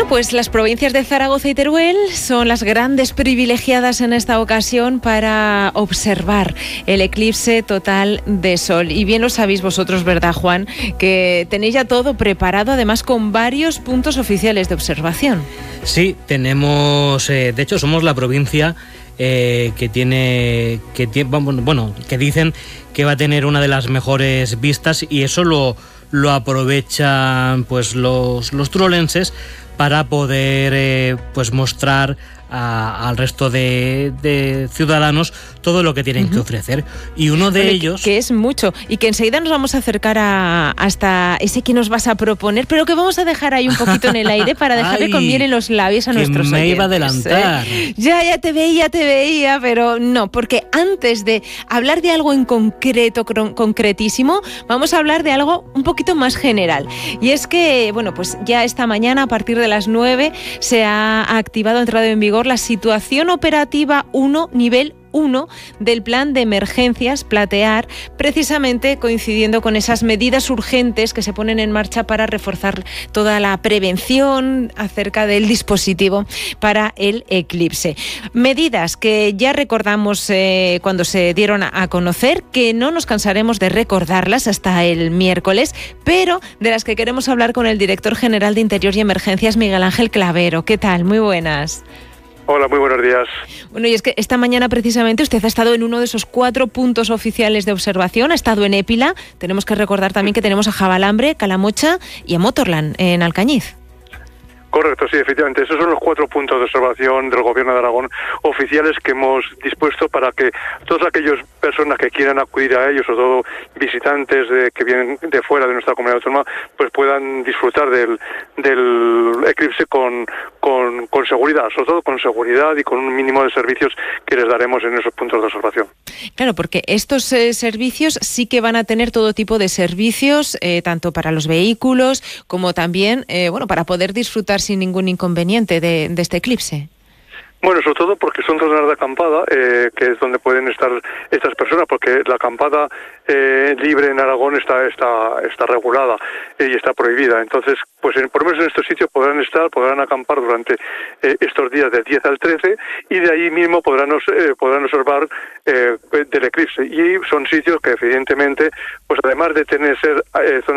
Pues las provincias de Zaragoza y Teruel son las grandes privilegiadas en esta ocasión para observar el eclipse total de sol. Y bien lo sabéis vosotros, ¿verdad, Juan? Que tenéis ya todo preparado, además con varios puntos oficiales de observación. Sí, tenemos, de hecho somos la provincia que dicen que va a tener una de las mejores vistas, y eso lo aprovechan pues los trolenses para poder mostrar al resto de ciudadanos todo lo que tienen que ofrecer. Y uno de ellos... Que es mucho, y que enseguida nos vamos a acercar hasta ese que nos vas a proponer, pero que vamos a dejar ahí un poquito en el aire para dejarle con miel en los labios a nuestros oyentes. Me iba a adelantar. Ya te veía, pero no, porque antes de hablar de algo en concreto, concretísimo, vamos a hablar de algo un poquito más general. Y es que, bueno, pues ya esta mañana, a partir de las 9, se ha activado, ha entrado en vigor la situación operativa 1, nivel 1 del plan de emergencias Platear, precisamente coincidiendo con esas medidas urgentes que se ponen en marcha para reforzar toda la prevención acerca del dispositivo para el eclipse. Medidas que ya recordamos cuando se dieron a conocer, que no nos cansaremos de recordarlas hasta el miércoles, pero de las que queremos hablar con el director general de Interior y Emergencias, Miguel Ángel Clavero. ¿Qué tal? Muy buenas. Hola, muy buenos días. Bueno, y es que esta mañana precisamente usted ha estado en uno de esos 4 puntos oficiales de observación, ha estado en Épila. Tenemos que recordar también que tenemos a Javalambre, Calamocha y a Motorland en Alcañiz. Correcto, sí, efectivamente. Esos son los 4 puntos de observación del Gobierno de Aragón oficiales que hemos dispuesto para que todas aquellas personas que quieran acudir a ellos, sobre todo visitantes que vienen de fuera de nuestra comunidad autónoma, pues puedan disfrutar del eclipse con seguridad, sobre todo con seguridad y con un mínimo de servicios que les daremos en esos puntos de observación. Claro, porque estos servicios sí que van a tener todo tipo de servicios, tanto para los vehículos como también, para poder disfrutar sin ningún inconveniente de este eclipse. Bueno, sobre todo porque son zonas de acampada, que es donde pueden estar estas personas, porque la acampada libre en Aragón está regulada y está prohibida. Entonces, pues por lo menos en estos sitios podrán acampar durante estos días del 10 al 13, y de ahí mismo podrán observar del eclipse. Y son sitios que evidentemente, pues además de ser zonas